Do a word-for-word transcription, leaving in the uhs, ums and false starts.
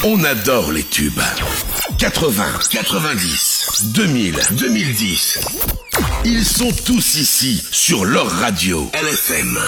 On adore les tubes. quatre-vingts, quatre-vingt-dix, deux mille, deux mille dix. Ils sont tous ici sur leur radio L F M.